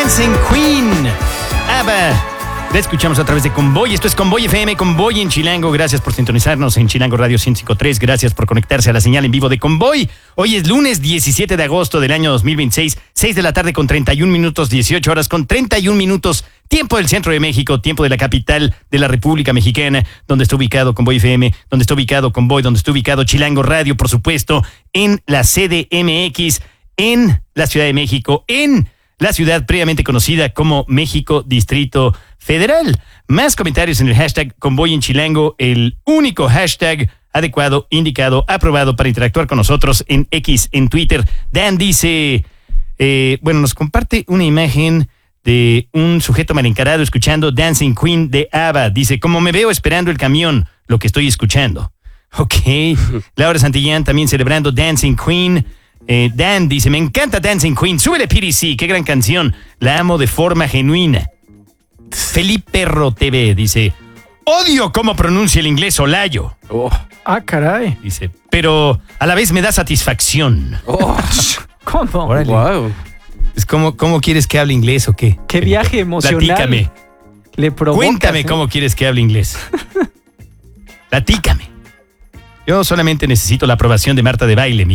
Dancing Queen. ABBA. La escuchamos a través de Convoy. Esto es Convoy FM, Convoy en Chilango. Gracias por sintonizarnos en Chilango Radio 105.3. Gracias por conectarse a la señal en vivo de Convoy. Hoy es lunes 17 de agosto del año 2026, 6 de la tarde con 31 minutos, 18 horas con 31 minutos. Tiempo del centro de México, tiempo de la capital de la República Mexicana, donde está ubicado Convoy FM, donde está ubicado Convoy, donde está ubicado Chilango Radio, por supuesto, en la CDMX, en la Ciudad de México, en la ciudad previamente conocida como México Distrito Federal. Más comentarios en el hashtag Convoy en Chilango, el único hashtag adecuado, indicado, aprobado para interactuar con nosotros en X, en Twitter. Dan dice, nos comparte una imagen de un sujeto mal encarado escuchando Dancing Queen de ABBA. Dice, como me veo esperando el camión, lo que estoy escuchando. Ok. Laura Santillán también celebrando Dancing Queen. Dan dice, me encanta Dancing Queen, súbele PDC, qué gran canción, la amo de forma genuina. Felipe Perro TV dice, odio cómo pronuncia el inglés Olayo. Caray. Dice, pero a la vez me da satisfacción. ¿Cómo? Órale. Wow. Es como, ¿cómo quieres que hable inglés o qué? Qué viaje emocional. Platícame. Le provocas, Cuéntame cómo quieres que hable inglés. Platícame. Yo solamente necesito la aprobación de Marta de Baile,